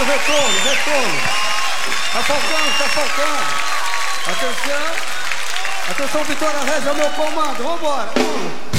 retorno. Tá faltando. Atenção, Vitória Regia, é o meu comando. Vambora.